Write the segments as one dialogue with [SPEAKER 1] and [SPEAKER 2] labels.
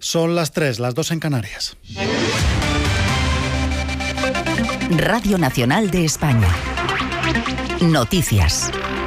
[SPEAKER 1] Son las 3, las 2 en Canarias.
[SPEAKER 2] Radio Nacional de España. Noticias.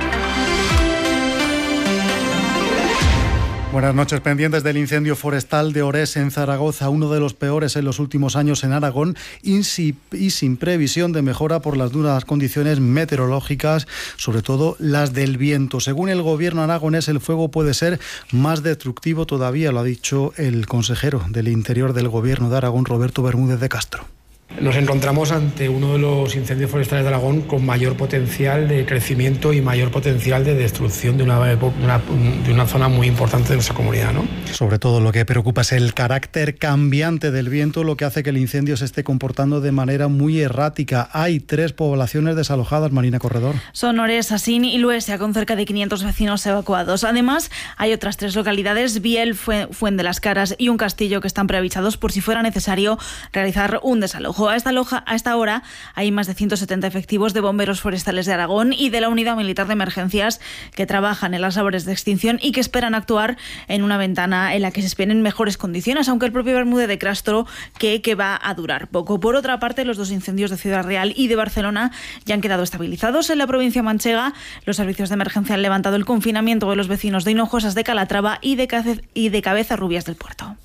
[SPEAKER 1] Buenas noches. Pendientes del incendio forestal de Orés en Zaragoza, uno de los peores en los últimos años en Aragón y sin previsión de mejora por las duras condiciones meteorológicas, sobre todo las del viento. Según el gobierno aragonés, el fuego puede ser más destructivo todavía, lo ha dicho el consejero del Interior del Gobierno de Aragón, Roberto Bermúdez de Castro.
[SPEAKER 3] Nos encontramos ante uno de los incendios forestales de Aragón con mayor potencial de crecimiento y mayor potencial de destrucción de una zona muy importante de nuestra comunidad, ¿no?
[SPEAKER 1] Sobre todo lo que preocupa es el carácter cambiante del viento, lo que hace que el incendio se esté comportando de manera muy errática. Hay 3 poblaciones desalojadas, Marina Corredor.
[SPEAKER 4] Son Orés, Asín y Luesia, con cerca de 500 vecinos evacuados. Además, hay otras 3 localidades, Biel, Fuent de las Caras y un Castillo, que están preavisados por si fuera necesario realizar un desalojo. A esta hora hay más de 170 efectivos de bomberos forestales de Aragón y de la Unidad Militar de Emergencias que trabajan en las labores de extinción y que esperan actuar en una ventana en la que se esperen mejores condiciones, aunque el propio Bermúdez de Castro que va a durar poco. Por otra parte, los 2 incendios de Ciudad Real y de Barcelona ya han quedado estabilizados. En la provincia manchega, los servicios de emergencia han levantado el confinamiento de los vecinos de Hinojosas de Calatrava y de Cabezarrubias del Puerto.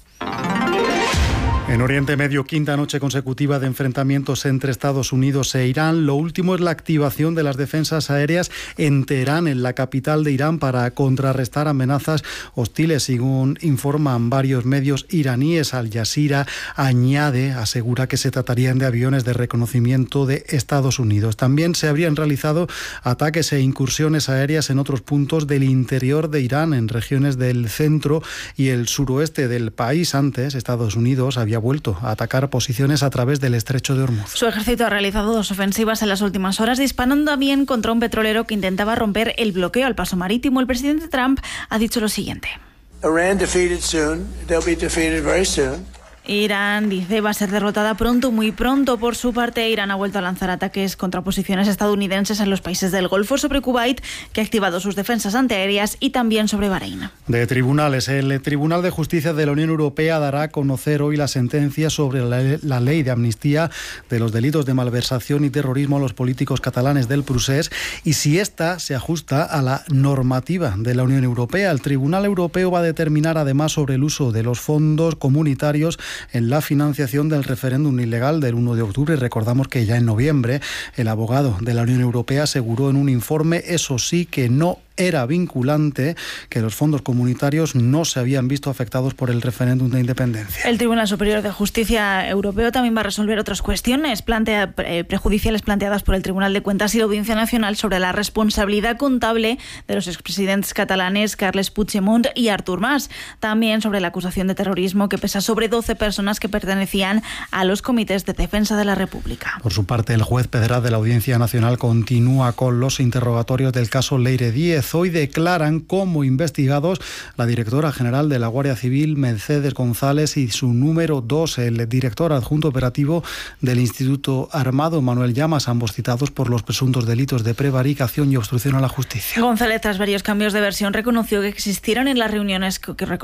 [SPEAKER 1] En Oriente Medio, 5ª noche consecutiva de enfrentamientos entre Estados Unidos e Irán. Lo último es la activación de las defensas aéreas en Teherán, en la capital de Irán, para contrarrestar amenazas hostiles, según informan varios medios iraníes. Al Jazeera asegura que se tratarían de aviones de reconocimiento de Estados Unidos. También se habrían realizado ataques e incursiones aéreas en otros puntos del interior de Irán, en regiones del centro y el suroeste del país. Antes, Estados Unidos había vuelto a atacar posiciones a través del estrecho de Hormuz.
[SPEAKER 4] Su ejército ha realizado 2 ofensivas en las últimas horas, disparando también contra un petrolero que intentaba romper el bloqueo al paso marítimo. El presidente Trump ha dicho lo siguiente:
[SPEAKER 5] Iran defeated soon, they'll be defeated very soon.
[SPEAKER 4] Irán, dice, va a ser derrotada pronto, muy pronto. Por su parte, Irán ha vuelto a lanzar ataques contra posiciones estadounidenses en los países del Golfo, sobre Kuwait, que ha activado sus defensas antiaéreas, y también sobre Bahrein.
[SPEAKER 1] De tribunales, el Tribunal de Justicia de la Unión Europea dará a conocer hoy la sentencia sobre la ley de amnistía de los delitos de malversación y terrorismo a los políticos catalanes del Procés, y si ésta se ajusta a la normativa de la Unión Europea. El Tribunal Europeo va a determinar además sobre el uso de los fondos comunitarios en la financiación del referéndum ilegal del 1 de octubre. Recordamos que ya en noviembre el abogado de la Unión Europea aseguró en un informe, eso sí, que no era vinculante, que los fondos comunitarios no se habían visto afectados por el referéndum de independencia.
[SPEAKER 4] El Tribunal Superior de Justicia Europeo también va a resolver otras cuestiones prejudiciales planteadas por el Tribunal de Cuentas y la Audiencia Nacional sobre la responsabilidad contable de los expresidentes catalanes Carles Puigdemont y Artur Mas. También sobre la acusación de terrorismo que pesa sobre 12 personas que pertenecían a los comités de defensa de la República.
[SPEAKER 1] Por su parte, el juez Pedraz de la Audiencia Nacional continúa con los interrogatorios del caso Leire Díez. Hoy declaran como investigados la directora general de la Guardia Civil, Mercedes González, y su número 2, el director adjunto operativo del Instituto Armado, Manuel Llamas, ambos citados por los presuntos delitos de prevaricación y obstrucción a la justicia.
[SPEAKER 4] González, tras varios cambios de versión, reconoció que existieron las reuniones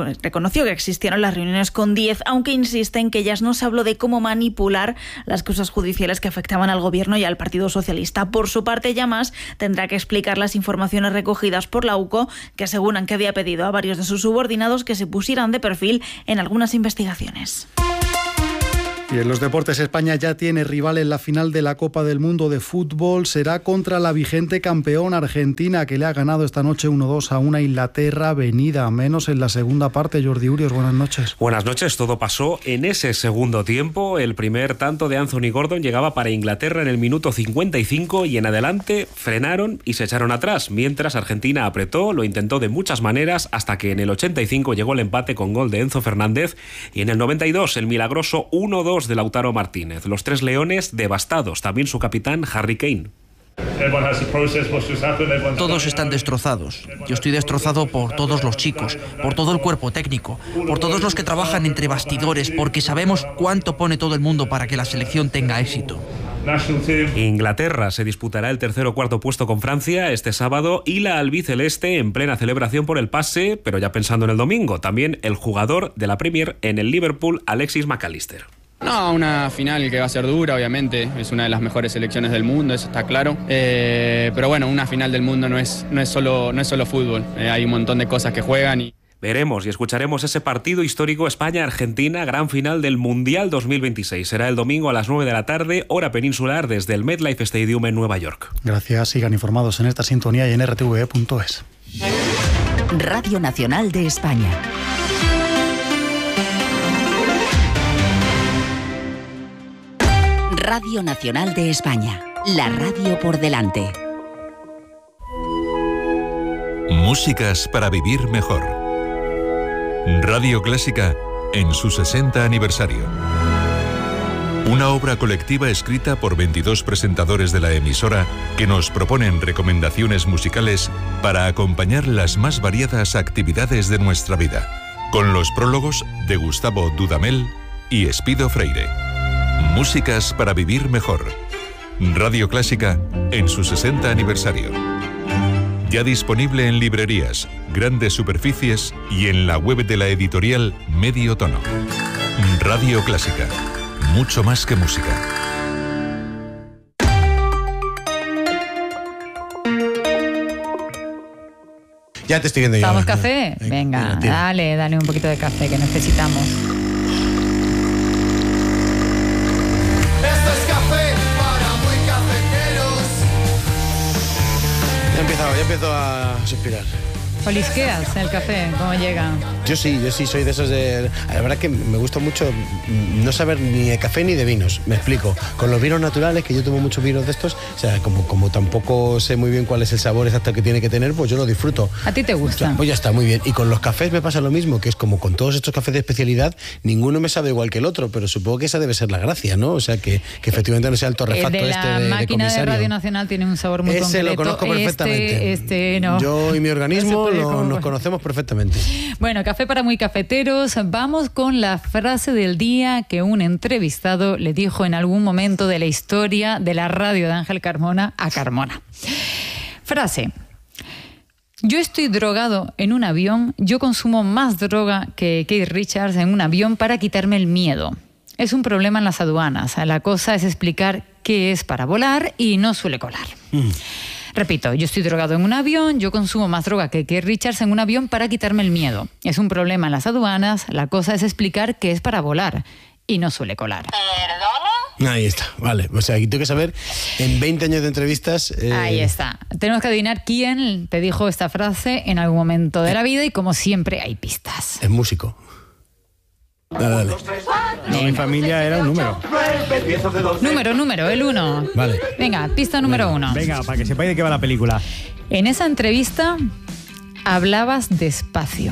[SPEAKER 4] con Díez, aunque insiste en que ellas no se habló de cómo manipular las causas judiciales que afectaban al Gobierno y al Partido Socialista. Por su parte, Llamas tendrá que explicar las informaciones recogidas por la UCO, que aseguran que había pedido a varios de sus subordinados que se pusieran de perfil en algunas investigaciones.
[SPEAKER 1] Y en los deportes, España ya tiene rival en la final de la Copa del Mundo de fútbol. Será contra la vigente campeona Argentina, que le ha ganado esta noche 1-2 a una Inglaterra venida a menos en la segunda parte. Jordi Urios, buenas noches.
[SPEAKER 6] Buenas noches. Todo pasó en ese segundo tiempo. El primer tanto de Anthony Gordon llegaba para Inglaterra en el minuto 55 y en adelante frenaron y se echaron atrás, mientras Argentina apretó, lo intentó de muchas maneras, hasta que en el 85 llegó el empate con gol de Enzo Fernández y en el 92 el milagroso 1-2 de Lautaro Martínez. Los tres leones devastados, también su capitán Harry Kane.
[SPEAKER 7] Todos están destrozados. Yo estoy destrozado por todos los chicos, por todo el cuerpo técnico, por todos los que trabajan entre bastidores, porque sabemos cuánto pone todo el mundo para que la selección tenga éxito.
[SPEAKER 6] Inglaterra se disputará el tercer o cuarto puesto con Francia este sábado y la albiceleste en plena celebración por el pase, pero ya pensando en el domingo. También el jugador de la Premier en el Liverpool, Alexis McAllister.
[SPEAKER 8] No, una final que va a ser dura, obviamente. Es una de las mejores selecciones del mundo, eso está claro. Pero bueno, una final del mundo no es solo fútbol. Hay un montón de cosas que juegan y...
[SPEAKER 6] Veremos y escucharemos ese partido histórico España-Argentina, gran final del Mundial 2026. Será el domingo a las 9 de la tarde, hora peninsular, desde el MetLife Stadium en Nueva York.
[SPEAKER 1] Gracias, sigan informados en esta sintonía y en rtve.es.
[SPEAKER 2] Radio Nacional de España. Radio Nacional de España, la radio por delante.
[SPEAKER 9] Músicas para vivir mejor. Radio Clásica en su 60 aniversario. Una obra colectiva escrita por 22 presentadores de la emisora que nos proponen recomendaciones musicales para acompañar las más variadas actividades de nuestra vida. Con los prólogos de Gustavo Dudamel y Espido Freire. Músicas para vivir mejor. Radio Clásica en su 60 aniversario. Ya disponible en librerías, grandes superficies y en la web de la editorial Medio Tono. Radio Clásica. Mucho más que música.
[SPEAKER 10] Ya te estoy viendo yo.
[SPEAKER 11] ¿Vamos café? Venga, dale un poquito de café que necesitamos.
[SPEAKER 10] Esto es café para muy cafeteros. Ya empiezo a suspirar.
[SPEAKER 11] ¿Olisqueas el café? ¿Cómo llega?
[SPEAKER 10] Yo sí soy de esos de... La verdad que me gusta mucho no saber ni de café ni de vinos, me explico. Con los vinos naturales, que yo tomo muchos vinos de estos, o sea, como tampoco sé muy bien cuál es el sabor exacto que tiene que tener, pues yo lo disfruto.
[SPEAKER 11] ¿A ti te gusta?
[SPEAKER 10] O sea, pues ya está, muy bien. Y con los cafés me pasa lo mismo, que es como con todos estos cafés de especialidad, ninguno me sabe igual que el otro, pero supongo que esa debe ser la gracia, ¿no? O sea, que efectivamente no sea el torrefacto
[SPEAKER 11] de
[SPEAKER 10] este
[SPEAKER 11] la
[SPEAKER 10] de
[SPEAKER 11] máquina de Radio Nacional tiene un sabor muy concreto.
[SPEAKER 10] Ese lo conozco perfectamente.
[SPEAKER 11] Este no.
[SPEAKER 10] Yo y mi organismo nos conocemos perfectamente.
[SPEAKER 11] Bueno, café para muy cafeteros. Vamos con la frase del día que un entrevistado le dijo en algún momento de la historia de la radio de Ángel Carmona a Carmona. Frase: yo estoy drogado en un avión, yo consumo más droga que Keith Richards en un avión para quitarme el miedo. Es un problema en las aduanas. La cosa es explicar qué es para volar y no suele colar. Repito, yo estoy drogado en un avión, yo consumo más droga que Keith Richards en un avión para quitarme el miedo. Es un problema en las aduanas, la cosa es explicar qué es para volar y no suele colar.
[SPEAKER 10] ¿Perdona? Ahí está, vale. O sea, aquí tengo que saber, en 20 años de entrevistas...
[SPEAKER 11] Ahí está. Tenemos que adivinar quién te dijo esta frase en algún momento de la vida y como siempre hay pistas.
[SPEAKER 10] Es músico. Dale.
[SPEAKER 12] No, mi familia era un número.
[SPEAKER 11] Número, el 1.
[SPEAKER 10] Vale.
[SPEAKER 11] Venga, pista número 1.
[SPEAKER 12] Venga, para que sepáis de qué va la película.
[SPEAKER 11] En esa entrevista hablabas despacio.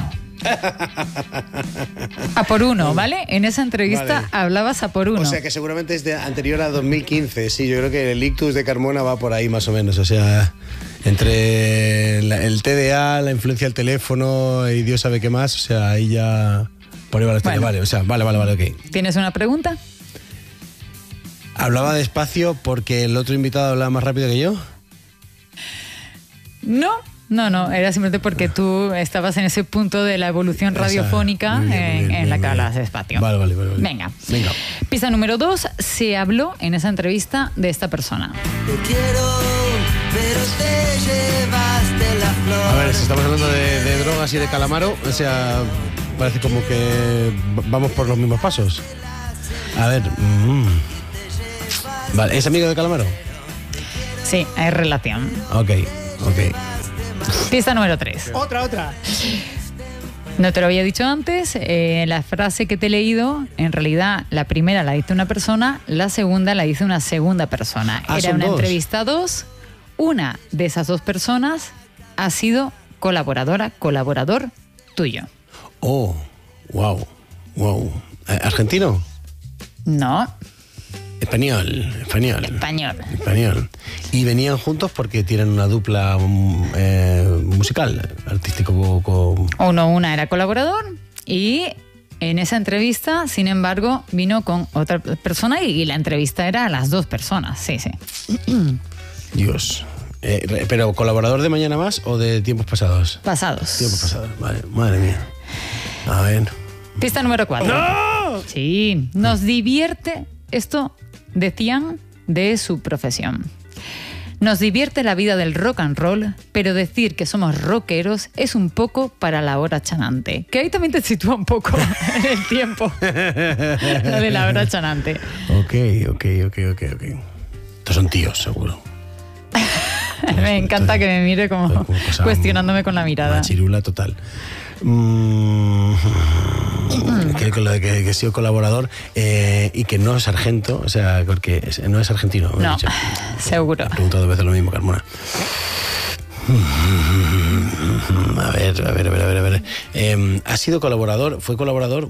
[SPEAKER 11] A por uno, ¿vale? En esa entrevista hablabas a por uno.
[SPEAKER 10] O sea que seguramente es anterior a 2015. Sí, yo creo que el ictus de Carmona va por ahí más o menos. O sea, entre el TDA, la influencia del teléfono y Dios sabe qué más. O sea, ahí ya... Por ahí va la historia, vale, o sea, vale, ok.
[SPEAKER 11] ¿Tienes una pregunta?
[SPEAKER 10] ¿Hablaba despacio porque el otro invitado hablaba más rápido que yo?
[SPEAKER 11] No, era simplemente porque tú estabas en ese punto de la evolución radiofónica en la que hablas despacio.
[SPEAKER 10] Vale.
[SPEAKER 11] Venga. Pista número 2, se habló en esa entrevista de esta persona.
[SPEAKER 13] Te quiero, pero te llevaste la flor.
[SPEAKER 10] A ver, si estamos hablando de drogas y de Calamaro, o sea... Parece como que vamos por los mismos pasos. A ver. Vale, ¿es amigo de Calamaro?
[SPEAKER 11] Sí, hay relación.
[SPEAKER 10] Ok.
[SPEAKER 11] Pista número 3.
[SPEAKER 12] Otra.
[SPEAKER 11] No te lo había dicho antes. La frase que te he leído, en realidad, la primera la dice una persona, la segunda la dice una segunda persona. Era una entrevista 2. Una de esas dos personas ha sido colaborador tuyo.
[SPEAKER 10] Oh, wow. ¿Argentino?
[SPEAKER 11] No.
[SPEAKER 10] Español. Y venían juntos porque tienen una dupla musical, artístico.
[SPEAKER 11] Una era colaborador y en esa entrevista, sin embargo, vino con otra persona y la entrevista era a las dos personas. Sí, sí.
[SPEAKER 10] Dios. ¿Pero colaborador de Mañana Más o de tiempos pasados?
[SPEAKER 11] Pasados.
[SPEAKER 10] Tiempos pasados, vale. Madre mía. A ver.
[SPEAKER 11] Pista número 4.
[SPEAKER 10] ¡No!
[SPEAKER 11] Sí, nos divierte, esto decían de su profesión. Nos divierte la vida del rock and roll, pero decir que somos rockeros es un poco para la hora chanante. Que ahí también te sitúa un poco en el tiempo. Lo de la hora chanante.
[SPEAKER 10] Ok. Estos son tíos, seguro.
[SPEAKER 11] Me encanta que me mire como cuestionándome con la mirada.
[SPEAKER 10] Machirula total. Que he sido colaborador y que no es sargento, o sea, porque no es argentino.
[SPEAKER 11] No, seguro.
[SPEAKER 10] He preguntado 2 veces lo mismo, Carmona. A ver. ¿Ha sido colaborador? ¿Fue colaborador?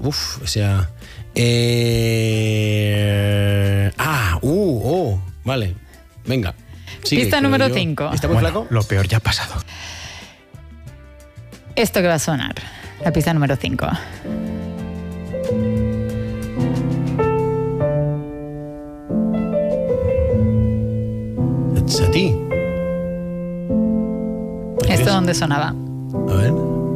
[SPEAKER 10] Vale, venga. Sigue,
[SPEAKER 11] pista número 5.
[SPEAKER 10] ¿Está muy flaco?
[SPEAKER 12] Lo peor ya ha pasado.
[SPEAKER 11] Esto que va a sonar, la pista número 5.
[SPEAKER 10] ¿Es a ti?
[SPEAKER 11] ¿Esto dónde sonaba?
[SPEAKER 10] A ver.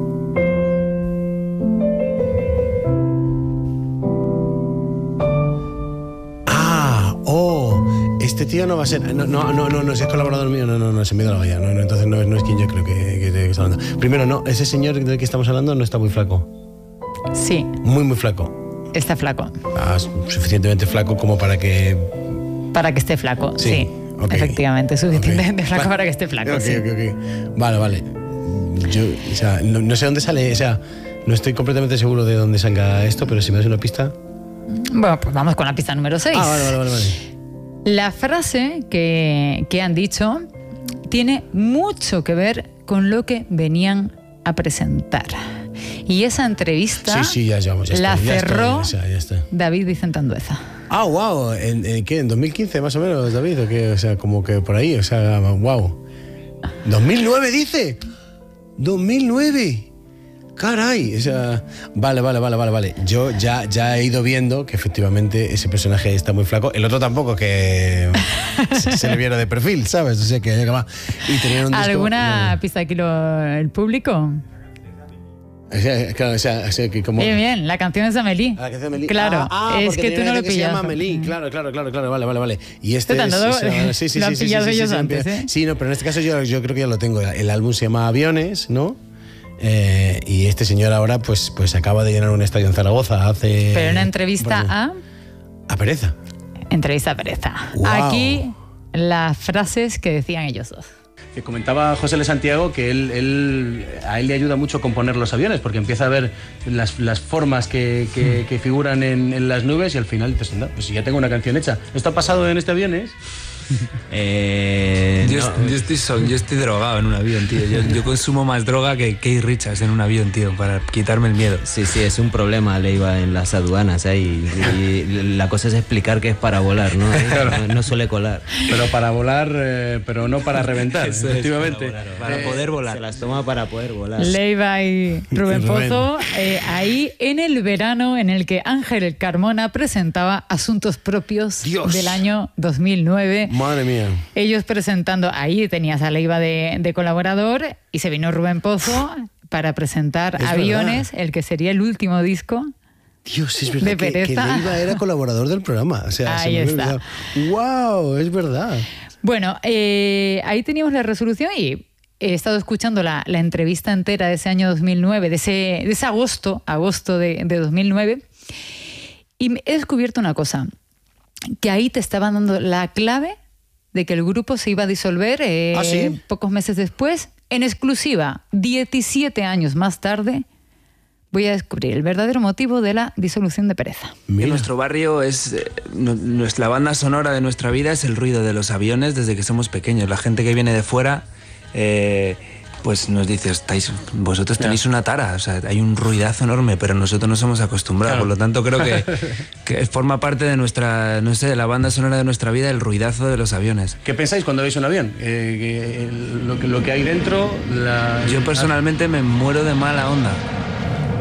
[SPEAKER 10] Este tío no va a ser. No, si es colaborador mío, no, se me da la olla. No, entonces no es quien yo creo que está hablando. Primero, no, ese señor del que estamos hablando no está muy flaco.
[SPEAKER 11] Sí.
[SPEAKER 10] Muy flaco.
[SPEAKER 11] Está flaco.
[SPEAKER 10] Suficientemente flaco como para que.
[SPEAKER 11] Para que esté flaco, sí. Okay. Efectivamente, suficientemente flaco para que esté flaco.
[SPEAKER 10] Okay. Vale. Yo, o sea, no sé dónde sale, o sea, no estoy completamente seguro de dónde salga esto, pero si me das una pista.
[SPEAKER 11] Bueno, pues vamos con la pista número 6.
[SPEAKER 10] Vale.
[SPEAKER 11] La frase que han dicho tiene mucho que ver con lo que venían a presentar. Y esa entrevista la cerró David Vicente Andueza.
[SPEAKER 10] Wow. ¿En qué? ¿En 2015 más o menos, David? ¿O qué? O sea, como que por ahí, o sea, wow. ¿2009 dice? ¿2009? Caray, o sea, vale. Yo ya he ido viendo que efectivamente ese personaje está muy flaco. El otro tampoco, que se le viera de perfil, ¿sabes? O sea, que va. Y tenían un disco.
[SPEAKER 11] ¿Alguna pista aquí el público?
[SPEAKER 10] Claro, o sea, que como.
[SPEAKER 11] Bien, la canción de Amélie.
[SPEAKER 10] La canción de Amélie.
[SPEAKER 11] Claro, es que tú no lo pillas.
[SPEAKER 10] Se llama Amélie, claro, vale. Y este
[SPEAKER 11] lo han pillado ellos antes, ¿eh?
[SPEAKER 10] Sí, no, pero en este caso yo creo que ya lo tengo. El álbum se llama Aviones, ¿no? Y este señor ahora pues acaba de llenar un estadio en Zaragoza hace.
[SPEAKER 11] Pero una entrevista
[SPEAKER 10] a Pereza.
[SPEAKER 11] Entrevista a Pereza. Wow. Aquí las frases que decían ellos dos.
[SPEAKER 14] Que comentaba José L. Santiago que a él le ayuda mucho componer los aviones, porque empieza a ver las formas que figuran en las nubes y al final dices, no, pues ya tengo una canción hecha. ¿Esto ha pasado en este Aviones?
[SPEAKER 15] Yo estoy drogado en un avión, tío. Yo consumo más droga que Keith Richards en un avión, tío, para quitarme el miedo.
[SPEAKER 16] Sí, es un problema, Leiva, en las aduanas, y la cosa es explicar que es para volar, ¿no?
[SPEAKER 14] Claro.
[SPEAKER 16] No suele colar.
[SPEAKER 14] Pero para volar, pero no para reventar, efectivamente.
[SPEAKER 16] Para poder volar. Se las toma para poder volar.
[SPEAKER 11] Leiva y Rubén Pozo, ahí en el verano en el que Ángel Carmona presentaba Asuntos Propios del año 2009.
[SPEAKER 10] Madre mía.
[SPEAKER 11] Ellos presentando, ahí tenías a Leiva de colaborador y se vino Rubén Pozo para presentar Aviones, el que sería el último disco.
[SPEAKER 10] Dios, es verdad que Leiva era colaborador del programa. O sea,
[SPEAKER 11] ahí está.
[SPEAKER 10] ¡Wow! Es verdad.
[SPEAKER 11] Bueno, ahí teníamos la resolución y he estado escuchando la entrevista entera de ese año 2009, de ese agosto de 2009, y he descubierto una cosa, que ahí te estaban dando la clave de que el grupo se iba a disolver pocos meses después. En exclusiva, 17 años más tarde, voy a descubrir el verdadero motivo de la disolución de Pereza.
[SPEAKER 15] En nuestro barrio la banda sonora de nuestra vida es el ruido de los aviones desde que somos pequeños. La gente que viene de fuera pues nos dice, vosotros tenéis una tara, o sea, hay un ruidazo enorme, pero nosotros nos hemos acostumbrado, por lo tanto creo que forma parte de nuestra, no sé, de la banda sonora de nuestra vida, el ruidazo de los aviones.
[SPEAKER 14] ¿Qué pensáis cuando veis un avión? Lo que hay dentro...
[SPEAKER 15] Yo personalmente me muero de mala onda.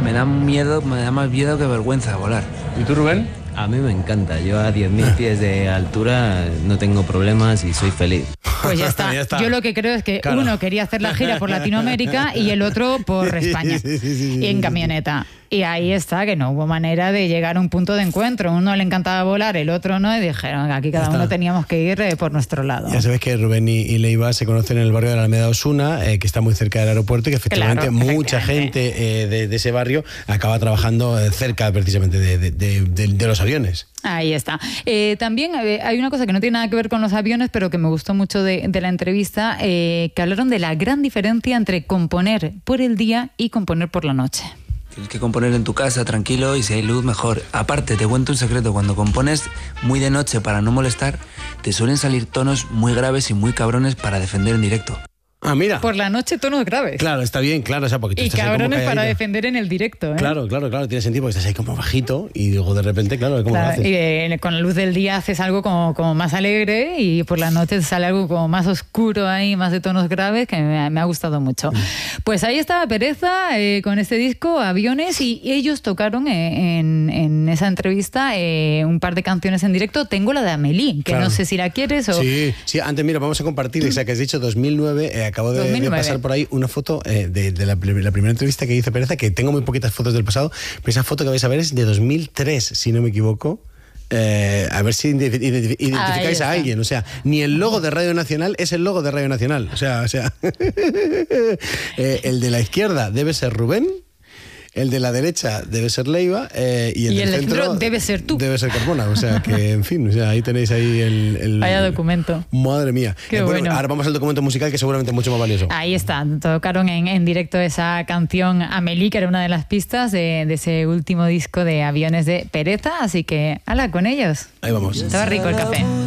[SPEAKER 15] me da más miedo que vergüenza volar.
[SPEAKER 14] ¿Y tú, Rubén?
[SPEAKER 16] A mí me encanta. Yo a 10.000 pies de altura no tengo problemas y soy feliz.
[SPEAKER 11] Pues ya está. Yo lo que creo es que uno quería hacer la gira por Latinoamérica y el otro por España. Y en camioneta. Y ahí está, que no hubo manera de llegar a un punto de encuentro. Uno le encantaba volar, el otro no, y dijeron que aquí cada uno teníamos que ir por nuestro lado.
[SPEAKER 10] Ya sabes que Rubén y Leiva se conocen en el barrio de la Alameda Osuna, que está muy cerca del aeropuerto, y que efectivamente mucha gente de ese barrio acaba trabajando cerca precisamente de los aviones.
[SPEAKER 11] Ahí está. También hay una cosa que no tiene nada que ver con los aviones, pero que me gustó mucho de la entrevista, que hablaron de la gran diferencia entre componer por el día y componer por la noche.
[SPEAKER 15] Tienes que componer en tu casa, tranquilo, y si hay luz, mejor. Aparte, te cuento un secreto. Cuando compones muy de noche para no molestar, te suelen salir tonos muy graves y muy cabrones para defender en directo.
[SPEAKER 10] Ah, mira.
[SPEAKER 11] Por la noche tonos graves.
[SPEAKER 10] Claro, está bien, claro. O sea, porque tú
[SPEAKER 11] y cabrones para defender en el directo, ¿eh?
[SPEAKER 10] Claro, tiene sentido porque estás ahí como bajito y luego de repente, claro, ¿cómo lo haces?
[SPEAKER 11] Y con la luz del día haces algo como más alegre y por la noche sale algo como más oscuro ahí, más de tonos graves, que me ha gustado mucho. Pues ahí estaba Pereza con este disco, Aviones, y ellos tocaron en esa entrevista un par de canciones en directo. Tengo la de Amélie, que no sé si la quieres o...
[SPEAKER 10] Sí, antes mira, vamos a compartir esa que has dicho, 2009, acabo de pasar por ahí una foto de la primera entrevista que hice Pereza, que tengo muy poquitas fotos del pasado, pero esa foto que vais a ver es de 2003, si no me equivoco. A ver si identificáis a alguien. O sea, ni el logo de Radio Nacional es el logo de Radio Nacional. O sea el de la izquierda debe ser Rubén, el de la derecha debe ser Leiva y el del centro
[SPEAKER 11] debe ser tú.
[SPEAKER 10] Debe ser Carmona. O sea que, en fin, ahí tenéis ahí el
[SPEAKER 11] vaya documento.
[SPEAKER 10] Madre mía.
[SPEAKER 11] Bueno,
[SPEAKER 10] ahora vamos al documento musical, que seguramente es mucho más valioso.
[SPEAKER 11] Ahí está. Tocaron en directo esa canción Amélie, que era una de las pistas de ese último disco de Aviones de Pereza. Así que, hala con ellos.
[SPEAKER 10] Ahí vamos.
[SPEAKER 11] Estaba rico el café.